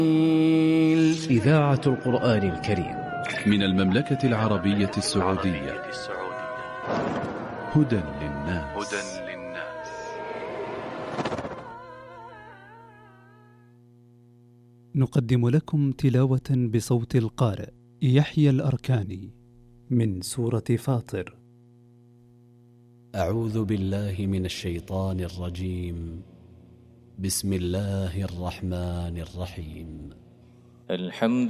إذاعة القرآن الكريم من المملكة العربية السعودية. هدى للناس. نقدم لكم تلاوة بصوت القارئ يحيى الأركاني من سورة فاطر. أعوذ بالله من الشيطان الرجيم. بسم الله الرحمن الرحيم. الحمد